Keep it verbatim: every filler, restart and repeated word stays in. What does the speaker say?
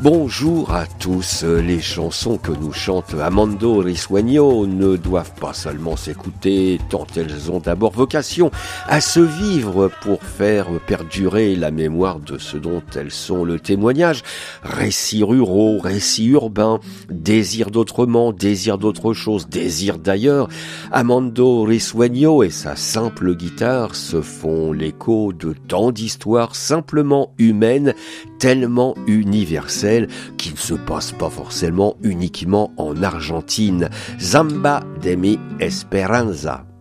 Bonjour à tous. Les chansons que nous chante Amando Risueño ne doivent pas seulement s'écouter, tant elles ont d'abord vocation à se vivre pour faire perdurer la mémoire de ce dont elles sont le témoignage. Récits ruraux, récits urbains, désir d'autrement, désir d'autre chose, désir d'ailleurs. Amando Risueño et sa simple guitare se font l'écho de tant d'histoires simplement humaines, tellement universelles, qui ne se passe pas forcément uniquement en Argentine. Samba de mi esperanza.